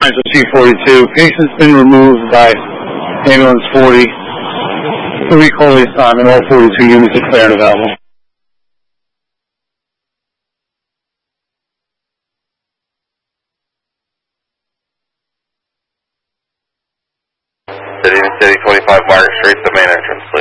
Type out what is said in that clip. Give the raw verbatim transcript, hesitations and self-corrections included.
C forty-two. Patient's been removed by ambulance forty. Recall the assignment. All forty-two units are clear and available. City to City twenty-five Market Street, the main entrance.